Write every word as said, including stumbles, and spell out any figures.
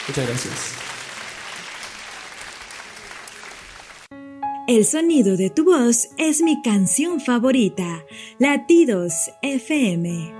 Muchas gracias. El sonido de tu voz es mi canción favorita. Latidos F M.